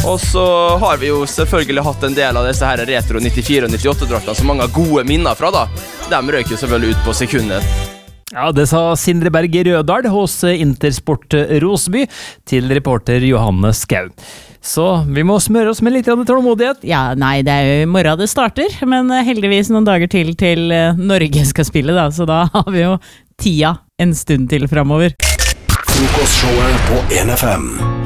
Og så har vi jo selvfølgelig hatt en del av disse her retro 94 og 98-draktene som mange har gode minner fra da. De røk jo selvfølgelig ut på sekundet. Ja, det sa Sindre Berg Rødal hos Intersport Rosby til reporter Johanne Skau. Så vi må smøre oss med litt tålmodighet. Ja, nei, det jo i morgen det starter, men heldigvis noen dager til Norge skal spille da, så da har vi jo tida en stund til fremover. Frokostshowet på 1FM.